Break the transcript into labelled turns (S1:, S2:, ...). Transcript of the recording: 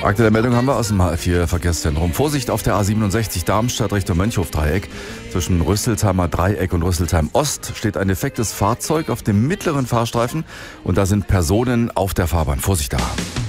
S1: Aktuelle Meldung haben wir aus dem HR4 Verkehrszentrum. Vorsicht auf der A67 Darmstadt Richtung Mönchhof-Dreieck. Zwischen Rüsselsheimer Dreieck und Rüsselsheim Ost steht ein defektes Fahrzeug auf dem mittleren Fahrstreifen und da sind Personen auf der Fahrbahn. Vorsicht da!